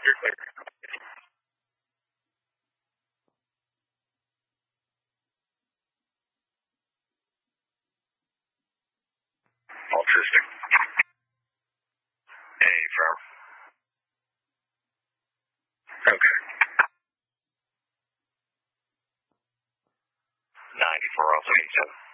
You're clear. Altruistic. Hey, firm. Okay. 94 also 87.